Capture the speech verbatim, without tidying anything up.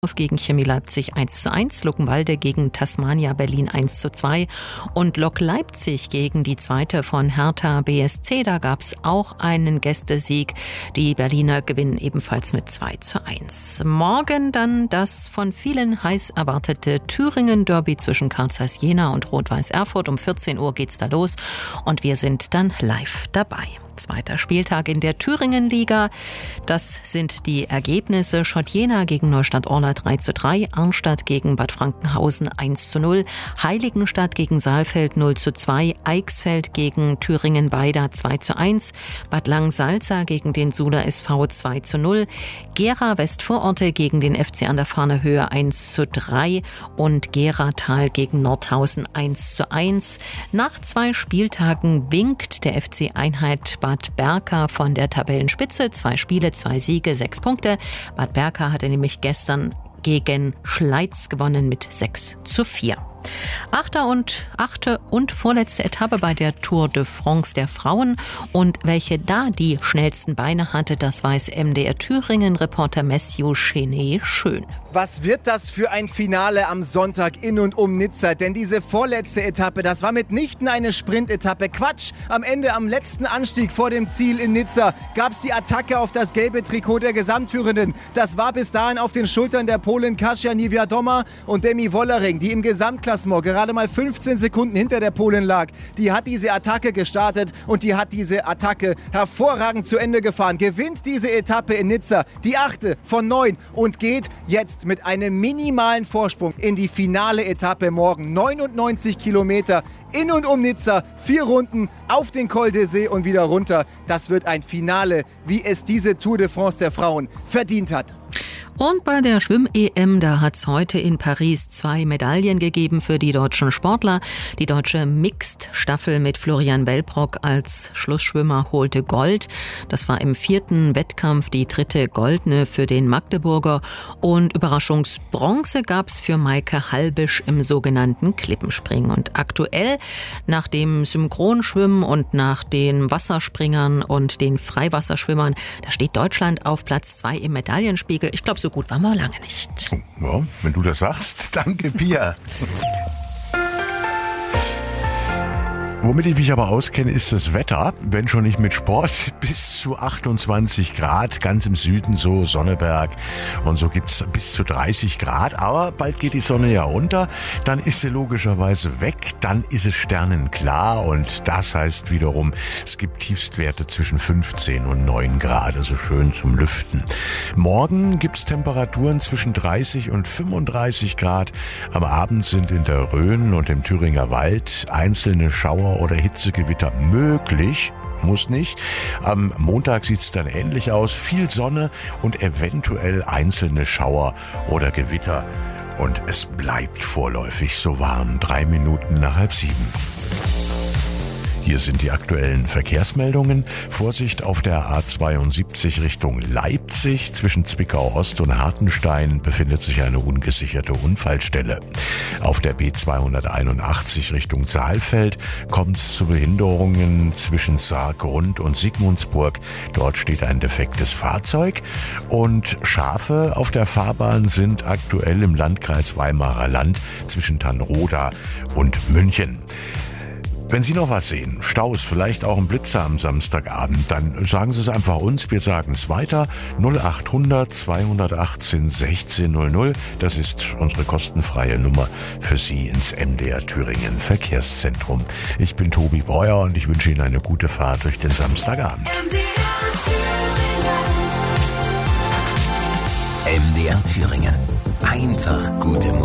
gegen Chemie Leipzig eins zu eins, Luckenwalde gegen Tasmania Berlin eins zu zwei und Lok Leipzig gegen die zweite von Hertha B S C. Da gab es auch einen Gästesieg. Die Berliner gewinnen ebenfalls mit zwei zu eins. Morgen dann das von vielen heiß erwartete Thüringen-Derby zwischen Carl Zeiss Jena und Rot-Weiß Erfurt. Um vierzehn Uhr geht's da los und wir sind dann live dabei. Zweiter Spieltag in der Thüringen-Liga. Das sind die Ergebnisse. Schott Jena gegen Neustadt-Orla drei zu drei, Arnstadt gegen Bad Frankenhausen eins zu null, Heiligenstadt gegen Saalfeld null zu zwei, Eichsfeld gegen Thüringen-Weida zwei zu eins, Bad Lang-Salza gegen den Suhler S V zwei zu null, Gera Westvororte gegen den F C an der Farnehöhe eins zu drei und Geratal gegen Nordhausen eins zu eins. Nach zwei Spieltagen winkt der F C Einheit Bad Berka von der Tabellenspitze. Zwei Spiele, zwei Siege, sechs Punkte. Bad Berka hatte nämlich gestern gegen Schleiz gewonnen mit sechs zu vier. Achte und, achte und vorletzte Etappe bei der Tour de France der Frauen. Und welche da die schnellsten Beine hatte, das weiß M D R Thüringen-Reporter Matthew Chenet schön. Was wird das für ein Finale am Sonntag in und um Nizza? Denn diese vorletzte Etappe, das war mitnichten eine Sprintetappe. Quatsch! Am Ende, am letzten Anstieg vor dem Ziel in Nizza, gab es die Attacke auf das gelbe Trikot der Gesamtführenden. Das war bis dahin auf den Schultern der Polin Kasia Niewiadoma und Demi Wollering, die im Gesamtklassement gerade mal fünfzehn Sekunden hinter der Polin lag. Die hat diese Attacke gestartet und die hat diese Attacke hervorragend zu Ende gefahren. Gewinnt diese Etappe in Nizza, die achte von neun und geht jetzt mit einem minimalen Vorsprung in die finale Etappe morgen. neunundneunzig Kilometer in und um Nizza, vier Runden auf den Col d'Essai und wieder runter. Das wird ein Finale, wie es diese Tour de France der Frauen verdient hat. Und bei der Schwimm-E M, da hat es heute in Paris zwei Medaillen gegeben für die deutschen Sportler. Die deutsche Mixed-Staffel mit Florian Wellbrock als Schlussschwimmer holte Gold. Das war im vierten Wettkampf die dritte goldene für den Magdeburger. Und Überraschungsbronze gab es für Maike Halbisch im sogenannten Klippenspringen. Und aktuell nach dem Synchronschwimmen und nach den Wasserspringern und den Freiwasserschwimmern, da steht Deutschland auf Platz zwei im Medaillenspiegel. Ich glaube, so gut waren wir lange nicht. Ja, wenn du das sagst, danke, Pia. Womit ich mich aber auskenne, ist das Wetter, wenn schon nicht mit Sport, bis zu achtundzwanzig Grad, ganz im Süden so Sonneberg und so gibt's bis zu dreißig Grad, aber bald geht die Sonne ja unter, dann ist sie logischerweise weg, dann ist es sternenklar und das heißt wiederum, es gibt Tiefstwerte zwischen fünfzehn und neun Grad, also schön zum Lüften. Morgen gibt's Temperaturen zwischen dreißig und fünfunddreißig Grad, am Abend sind in der Rhön und im Thüringer Wald einzelne Schauer oder Hitzegewitter möglich, muss nicht. Am Montag sieht es dann ähnlich aus. Viel Sonne und eventuell einzelne Schauer oder Gewitter. Und es bleibt vorläufig so warm. Drei Minuten nach halb sieben. Hier sind die aktuellen Verkehrsmeldungen. Vorsicht auf der A zweiundsiebzig Richtung Leipzig. Zwischen Zwickau Ost und Hartenstein befindet sich eine ungesicherte Unfallstelle. Auf der B zweihunderteinundachtzig Richtung Saalfeld kommt es zu Behinderungen zwischen Saargrund und Sigmundsburg. Dort steht ein defektes Fahrzeug. Und Schafe auf der Fahrbahn sind aktuell im Landkreis Weimarer Land zwischen Tannroda und München. Wenn Sie noch was sehen, Staus, vielleicht auch ein Blitzer am Samstagabend, dann sagen Sie es einfach uns, wir sagen es weiter. null achthundert zweihundertachtzehn sechzehn null null, das ist unsere kostenfreie Nummer für Sie ins M D R Thüringen Verkehrszentrum. Ich bin Tobi Breuer und ich wünsche Ihnen eine gute Fahrt durch den Samstagabend. M D R Thüringen. M D R Thüringen. Einfach gute Musik.